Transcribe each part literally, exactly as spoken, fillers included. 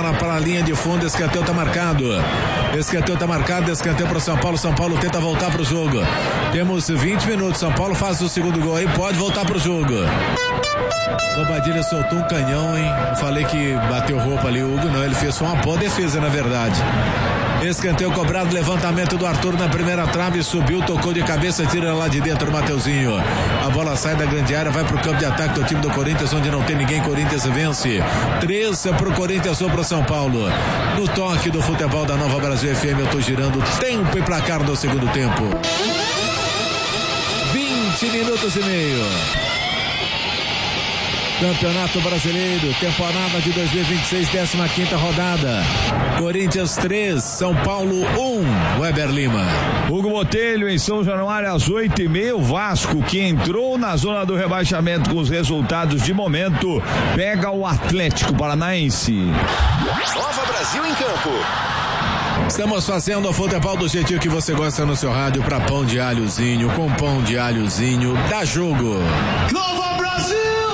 bola para a linha de fundo, escanteio tá marcado. Escanteio tá marcado, escanteio para São Paulo. São Paulo tenta voltar pro jogo. Temos vinte minutos. São Paulo faz o segundo gol aí, pode voltar pro jogo. Bobadilha soltou um canhão, hein? Eu falei que bateu roupa ali, o Hugo não, ele fez só uma boa defesa, na verdade. Escanteio cobrado, levantamento do Arthur na primeira trave, subiu, tocou de cabeça, tira lá de dentro o Mateuzinho. A bola sai da grande área, vai pro campo de ataque do time do Corinthians, onde não tem ninguém. Corinthians vence. Três pro Corinthians ou pro São Paulo. No toque do futebol da Nova Brasil F M, eu tô girando tempo e placar do segundo tempo. vinte minutos e meio. Campeonato Brasileiro, temporada de dois mil e vinte e seis, décima quinta rodada. Corinthians três, São Paulo um. Weber Lima. Hugo Botelho em São Januário às oito e meia. O Vasco, que entrou na zona do rebaixamento com os resultados de momento, pega o Atlético Paranaense. Nova Brasil em campo. Estamos fazendo o futebol do jeitinho que você gosta no seu rádio, para pão de alhozinho, com pão de alhozinho, dá jogo. Nova Brasil!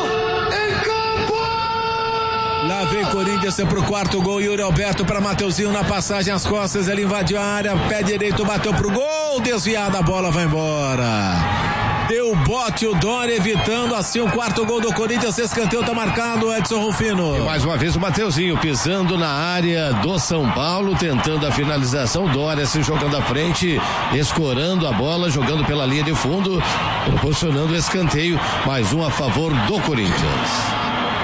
Lá vem Corinthians pro quarto gol, Yuri Alberto para Mateuzinho na passagem às costas, ele invadiu a área, pé direito, bateu pro gol, desviada, a bola vai embora. Deu bote o Dória, evitando assim o quarto gol do Corinthians. Escanteio tá marcado, Edson Rufino. E mais uma vez o Mateuzinho pisando na área do São Paulo, tentando a finalização. Dória se jogando à frente, escorando a bola, jogando pela linha de fundo, proporcionando o escanteio. Mais um a favor do Corinthians.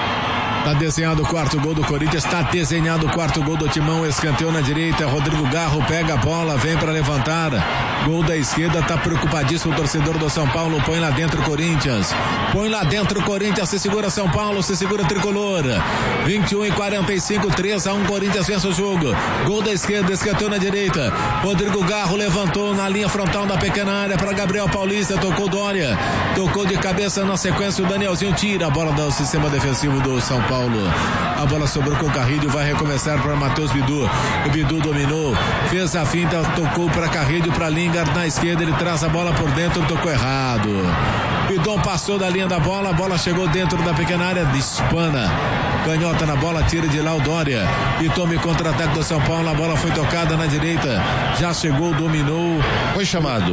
Tá desenhado o quarto gol do Corinthians, tá desenhado o quarto gol do Timão, escanteio na direita, Rodrigo Garro pega a bola, vem pra levantar, gol da esquerda, tá preocupadíssimo o torcedor do São Paulo, põe lá dentro o Corinthians, põe lá dentro o Corinthians, se segura São Paulo, se segura Tricolor, vinte e um e quarenta e cinco, três a um, Corinthians vence o jogo, gol da esquerda, escanteio na direita, Rodrigo Garro levantou na linha frontal da pequena área para Gabriel Paulista, tocou Dória, tocou de cabeça na sequência, o Danielzinho tira a bola do sistema defensivo do São Paulo. Paulo. A bola sobrou com o Carrilho, vai recomeçar para Matheus Bidu. O Bidu dominou, fez a finta, tocou para Carrilho, para Lingard na esquerda, ele traz a bola por dentro, tocou errado. Bidon passou da linha da bola, a bola chegou dentro da pequena área, dispana. Canhota na bola, tira de lá o Dória. E tome contra-ataque do São Paulo, a bola foi tocada na direita, já chegou, dominou. Foi chamado.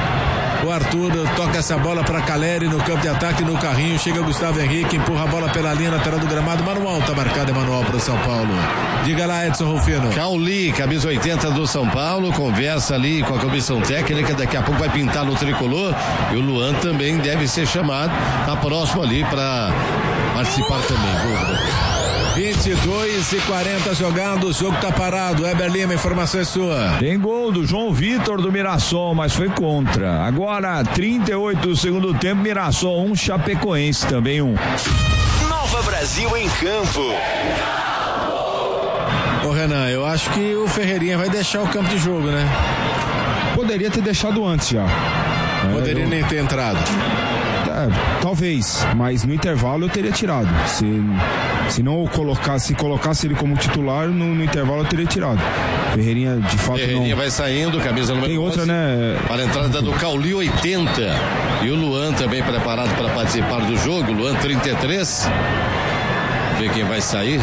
O Arthur toca essa bola para Caleri no campo de ataque, no carrinho, chega Gustavo Henrique, empurra a bola pela linha lateral do gramado, manual, tá marcado, é manual para o São Paulo. Diga lá, Edson Rufino. Cauli, camisa oitenta do São Paulo, conversa ali com a comissão técnica, daqui a pouco vai pintar no tricolor, e o Luan também deve ser chamado, tá próximo ali para participar também. vinte e dois e quarenta jogados, o jogo tá parado. Weber Lima, informação é sua. Tem gol do João Vitor do Mirassol, mas foi contra. Agora, trinta e oito do segundo tempo, Mirassol um, Chapecoense também um. Nova Brasil em campo. Ô Renan, eu acho que o Ferreirinha vai deixar o campo de jogo, né? Poderia ter deixado antes já. Poderia é, eu... nem ter entrado. É, talvez, mas no intervalo eu teria tirado. Se, se não colocasse, se colocasse ele como titular, no, no intervalo eu teria tirado. Ferreirinha de fato Ferreirinha não... vai saindo, camisa número Tem outra, né? Para a entrada do Cauli oitenta. E o Luan também preparado para participar do jogo. Luan trinta e três. Ver quem vai sair.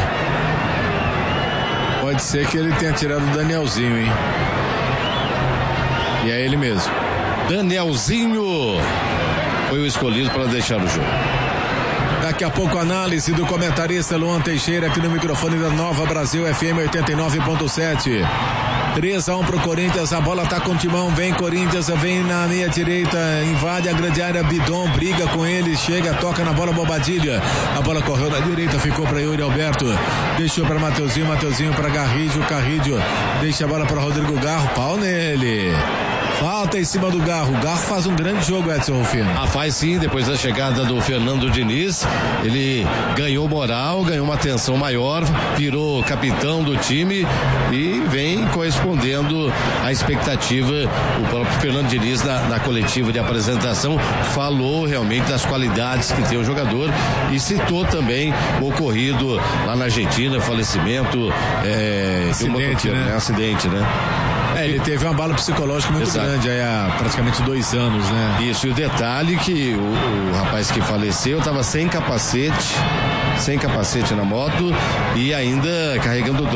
Pode ser que ele tenha tirado o Danielzinho, hein? E é ele mesmo. Danielzinho foi o escolhido para deixar o jogo. Daqui a pouco, análise do comentarista Luan Teixeira aqui no microfone da Nova Brasil F M oitenta e nove ponto sete. três a um pro Corinthians, a bola tá com o Timão, vem Corinthians, vem na meia direita, invade a grande área, Bidon briga com ele, chega, toca na bola, Bobadilha, a bola correu na direita, ficou para Yuri Alberto, deixou para Mateuzinho, Mateuzinho para Garrido, Carridio, deixa a bola para Rodrigo Garro, pau nele. Falta em cima do Garro. O Garro faz um grande jogo, Edson Rufino. Ah, faz sim, depois da chegada do Fernando Diniz, ele ganhou moral, ganhou uma atenção maior, virou capitão do time e vem correspondendo à expectativa. O próprio Fernando Diniz, na, na coletiva de apresentação, falou realmente das qualidades que tem o jogador e citou também o ocorrido lá na Argentina, falecimento, é, acidente, uma, né? É, acidente, né? É, ele teve uma bala psicológica muito Exato. grande aí há praticamente dois anos, né? Isso, e o detalhe que o, o rapaz que faleceu estava sem capacete, sem capacete na moto e ainda carregando